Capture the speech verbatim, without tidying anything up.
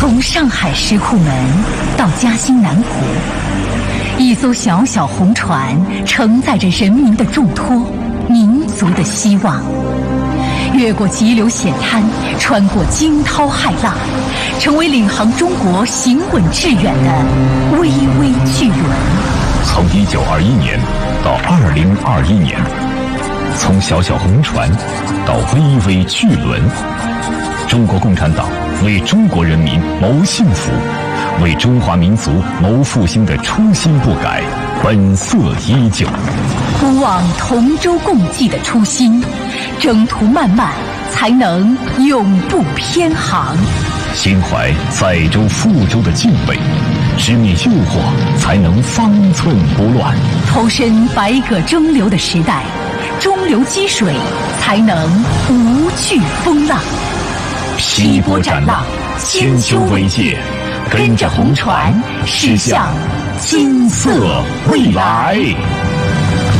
从上海石库门到嘉兴南湖，一艘小小红船承载着人民的重托，民族的希望。越过急流险滩，穿过惊涛骇浪，成为领航中国行稳致远的巍巍巨轮。 从一九二一年到二零二一年，从小小红船到巍巍巨轮，中国共产党为中国人民谋幸福，为中华民族谋复兴的初心不改，本色依旧。 不忘同舟共济的初心，征途漫漫才能永不偏航。 心怀载舟覆舟的敬畏，直面诱惑才能方寸不乱。 投身百舸争流的时代，中流击水才能无惧风浪。 劈波斩浪，千秋伟业，跟着红船驶向金色未来。